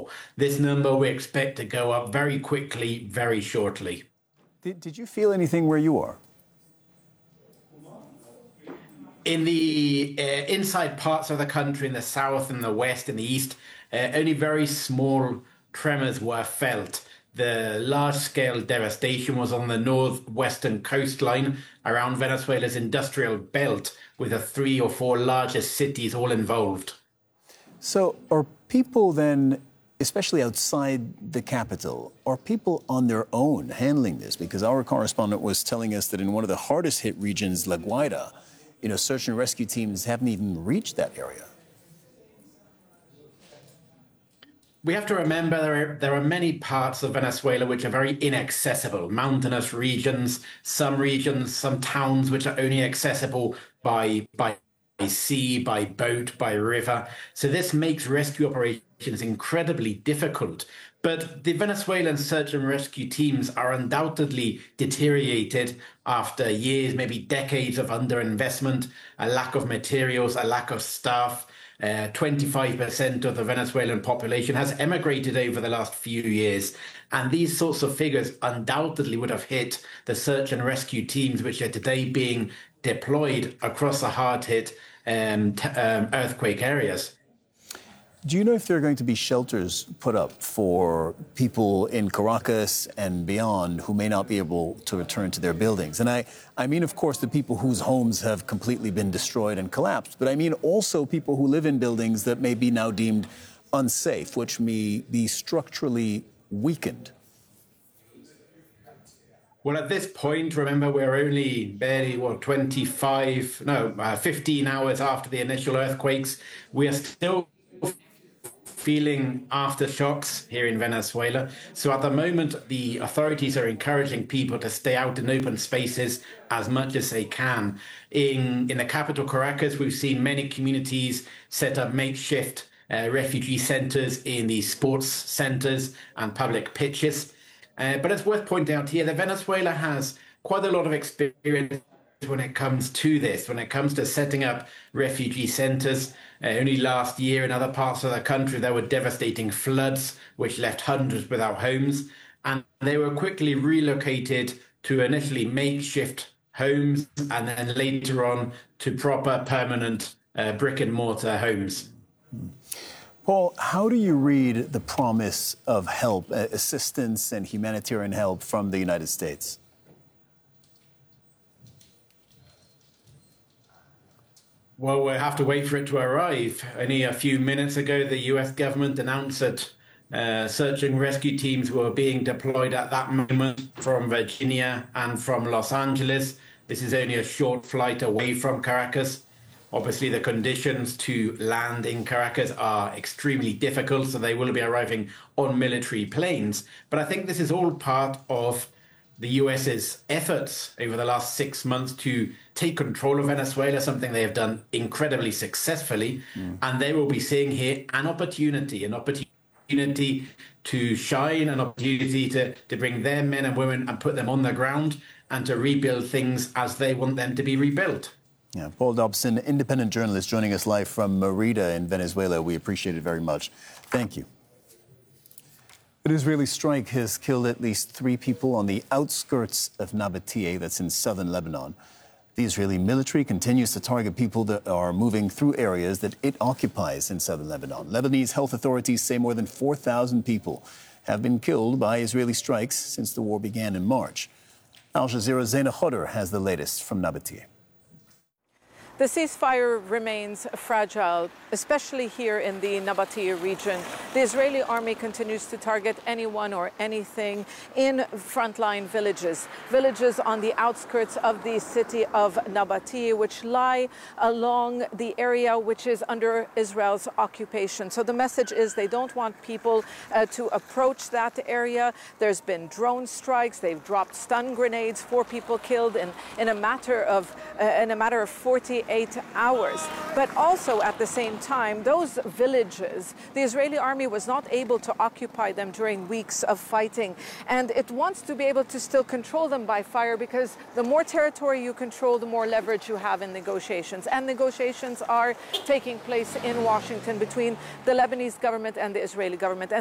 more. This number we expect to go up very quickly, very shortly. Did you feel anything where you are? In the inside parts of the country, in the south and the west and the east, only very small tremors were felt. The large-scale devastation was on the northwestern coastline around Venezuela's industrial belt, with the 3 or 4 largest cities all involved. So are people then, especially outside the capital, are people on their own handling this? Because our correspondent was telling us that in one of the hardest hit regions, La Guaira, search and rescue teams haven't even reached that area. We have to remember there are many parts of Venezuela which are very inaccessible. Mountainous regions, some towns which are only accessible by sea, by boat, by river. So this makes rescue operations incredibly difficult. But the Venezuelan search and rescue teams are undoubtedly deteriorated after years, maybe decades of underinvestment, a lack of materials, a lack of staff. 25% of the Venezuelan population has emigrated over the last few years. And these sorts of figures undoubtedly would have hit the search and rescue teams, which are today being deployed across the hard-hit earthquake areas. Do you know if there are going to be shelters put up for people in Caracas and beyond who may not be able to return to their buildings? And I mean, of course, the people whose homes have completely been destroyed and collapsed, but I mean also people who live in buildings that may be now deemed unsafe, which may be structurally weakened. Well, at this point, remember, we're only barely, 15 hours after the initial earthquakes. We are still feeling aftershocks here in Venezuela. So at the moment, the authorities are encouraging people to stay out in open spaces as much as they can. In the capital, Caracas, we've seen many communities set up makeshift refugee centers in the sports centers and public pitches. But it's worth pointing out here that Venezuela has quite a lot of experience when it comes to this, when it comes to setting up refugee centers. Only last year in other parts of the country, there were devastating floods, which left hundreds without homes. And they were quickly relocated to initially makeshift homes and then later on to proper permanent brick and mortar homes. Paul, how do you read the promise of help, assistance and humanitarian help from the United States? Well, we'll have to wait for it to arrive. Only a few minutes ago, the US government announced that search and rescue teams were being deployed at that moment from Virginia and from Los Angeles. This is only a short flight away from Caracas. Obviously, the conditions to land in Caracas are extremely difficult, so they will be arriving on military planes. But I think this is all part of the US's efforts over the last 6 months to take control of Venezuela, something they have done incredibly successfully. And they will be seeing here an opportunity to shine, an opportunity to bring their men and women and put them on the ground and to rebuild things as they want them to be rebuilt. Yeah, Paul Dobson, independent journalist, joining us live from Merida in Venezuela. We appreciate it very much. Thank you. An Israeli strike has killed at least 3 people on the outskirts of Nabatea, that's in southern Lebanon. The Israeli military continues to target people that are moving through areas that it occupies in southern Lebanon. Lebanese health authorities say more than 4,000 people have been killed by Israeli strikes since the war began in March. Al Jazeera's Zaina Khodr has the latest from Nabatea. The ceasefire remains fragile, especially here in the Nabatea region. The Israeli army continues to target anyone or anything in frontline villages, villages on the outskirts of the city of Nabatea, which lie along the area which is under Israel's occupation. So the message is they don't want people to approach that area. There's been drone strikes. They've dropped stun grenades. 4 people killed in a matter of 48 hours. But also at the same time, those villages, the Israeli army was not able to occupy them during weeks of fighting. And it wants to be able to still control them by fire, because the more territory you control, the more leverage you have in negotiations. And negotiations are taking place in Washington between the Lebanese government and the Israeli government.